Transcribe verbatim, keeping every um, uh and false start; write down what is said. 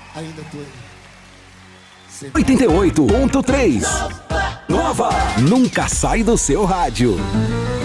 Ainda tô aí. oitenta e oito ponto três. Nova. Nunca sai do seu rádio.